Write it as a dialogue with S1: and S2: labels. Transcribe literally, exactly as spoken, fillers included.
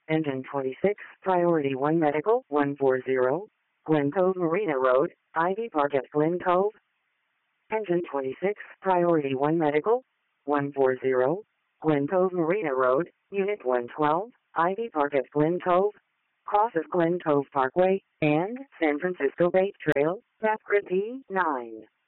S1: Engine twenty-six, Priority one Medical, one forty, Glen Cove Marina Road, Ivy Park at Glen Cove. Engine twenty-six, Priority one Medical, one forty, Glen Cove Marina Road, Unit one twelve, Ivy Park at Glen Cove. Cross of Glen Cove Parkway, and San Francisco Bay Trail, Tapcrit P nine.